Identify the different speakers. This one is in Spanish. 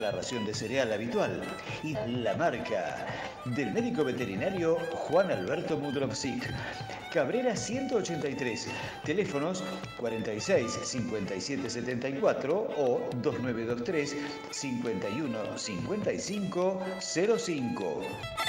Speaker 1: la ración de cereal habitual y la marca del médico veterinario Juan Alberto Mudrovsik. Cabrera 183, teléfonos 46 57 74 o 2923 51 55 05.